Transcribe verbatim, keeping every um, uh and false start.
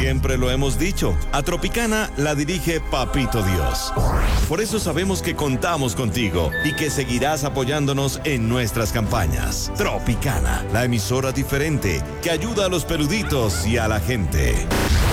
siempre lo hemos dicho, a Tropicana la dirige Papito Dios. Por eso sabemos que contamos contigo y que seguirás apoyándonos en nuestras campañas. Tropicana, la emisora diferente que ayuda a los peluditos y a la gente.